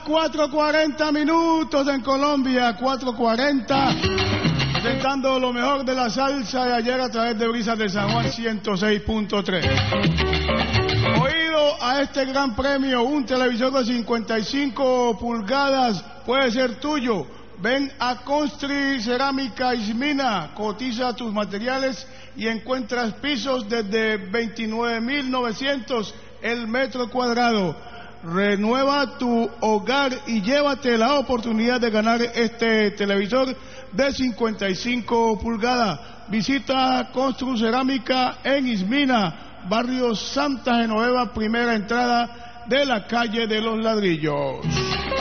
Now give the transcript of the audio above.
4:40 minutos en Colombia, 4:40, presentando lo mejor de la salsa de ayer a través de Brisas de San Juan 106.3. Oído a este gran premio, un televisor de 55 pulgadas puede ser tuyo. Ven a Constru Cerámica Ismina, cotiza tus materiales y encuentras pisos desde 29.900 el metro cuadrado. Renueva tu hogar y llévate la oportunidad de ganar este televisor de 55 pulgadas. Visita Constru Cerámica en Ismina, barrio Santa Genoveva, primera entrada de la calle de los Ladrillos.